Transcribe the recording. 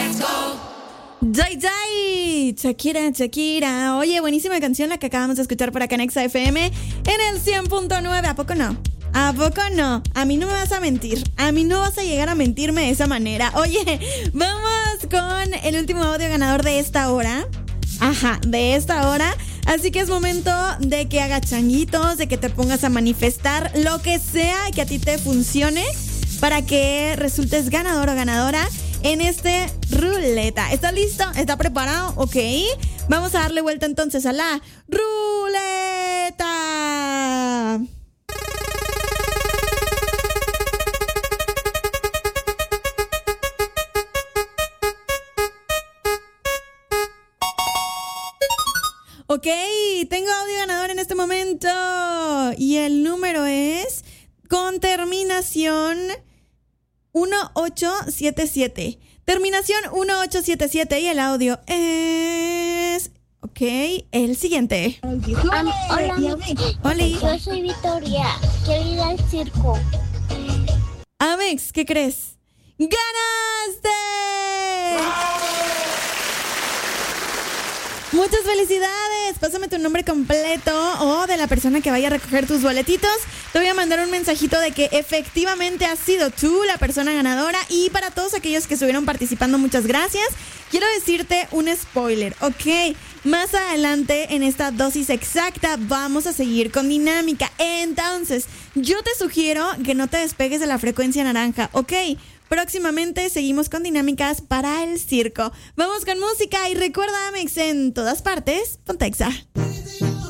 Day Day, Shakira. Oye, buenísima canción la que acabamos de escuchar por acá en Exa FM en el 100.9. ¿A poco no? ¿A poco no? A mí no me vas a mentir. A mí no vas a llegar a mentirme de esa manera. Oye, vamos con el último audio ganador de esta hora. De esta hora. Así que es momento de que hagas changuitos, de que te pongas a manifestar lo que sea que a ti te funcione para que resultes ganador o ganadora en este ruleta. ¿Estás listo? ¿Está preparado? Ok. Vamos a darle vuelta entonces a la ruleta. Ok, tengo audio ganador en este momento. Y el número es con terminación 1877. Terminación 1877 y el audio es... Ok, el siguiente. Hola, Oli. Yo soy Victoria. Quiero ir al circo. Amex, ¿qué crees? ¡Ganaste! Muchas felicidades. Pásame tu nombre completo o de la persona que vaya a recoger tus boletitos. Te voy a mandar un mensajito de que efectivamente has sido tú la persona ganadora. Y para todos aquellos que estuvieron participando, muchas gracias. Quiero decirte un spoiler, ¿ok? Más adelante en esta dosis exacta vamos a seguir con dinámica. Entonces, yo te sugiero que no te despegues de la frecuencia naranja, ¿ok? Próximamente seguimos con dinámicas para el circo. Vamos con música y recuerda, Amex, en todas partes, ponte Exa.